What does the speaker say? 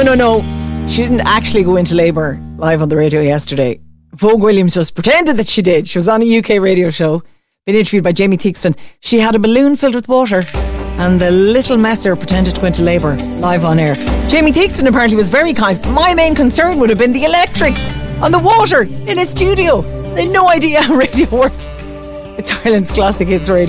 No. She didn't actually go into labour live on the radio yesterday. Vogue Williams just pretended that she did. She was on a UK radio show, being interviewed by Jamie Theakston. She had a balloon filled with water, and the little messer pretended to go into labour live on air. Jamie Theakston apparently was very kind. My main concern would have been the electrics on the water in his studio. They had no idea how radio works. It's Ireland's Classic Hits Radio.